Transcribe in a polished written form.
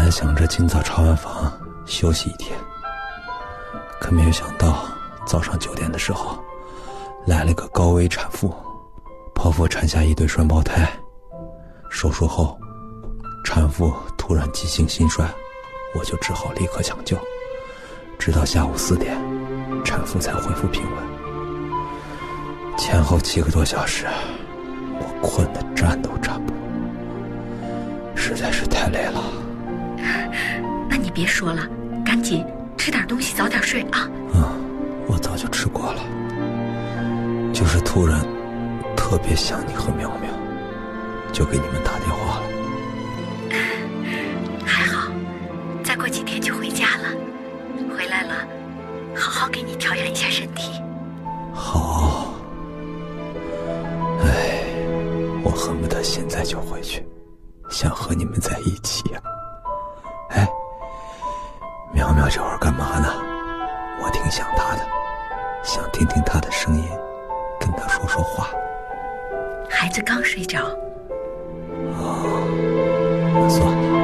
来想着今早查完房休息一天，可没有想到早上9点的时候来了个高危产妇，剖腹产下一对双胞胎。手术后产妇突然急性心衰，我就只好立刻抢救，直到下午4点产妇才恢复平稳。前后7个多小时，我困得站都站不稳，实在是太累了。 那你别说了，赶紧吃点东西，早点睡啊。 我早就吃过了，就是突然特别想你和苗苗，就给你们打电话了。 还好，再过几天就回家了，回来了好好给你调养一下身体。 好，我恨不得现在就回去，想和你们在一起呀。苗苗这会儿干嘛呢？我挺想她的，想听听她的声音，跟她说说话。 孩子刚睡着。 算了。